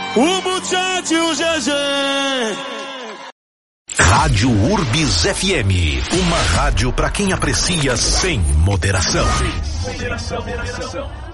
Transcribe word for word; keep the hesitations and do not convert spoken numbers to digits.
o muchacho G G. Rádio Urbis F M, uma rádio para quem aprecia sem moderação. Sem moderação, moderação.